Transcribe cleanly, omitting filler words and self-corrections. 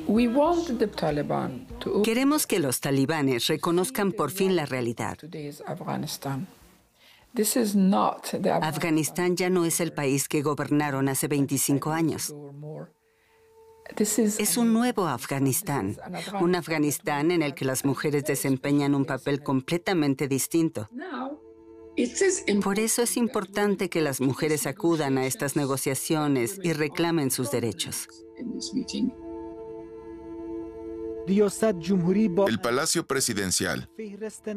Queremos que los talibanes reconozcan por fin la realidad. Afganistán ya no es el país que gobernaron hace 25 años. Es un nuevo Afganistán, un Afganistán en el que las mujeres desempeñan un papel completamente distinto. Por eso es importante que las mujeres acudan a estas negociaciones y reclamen sus derechos. El Palacio Presidencial.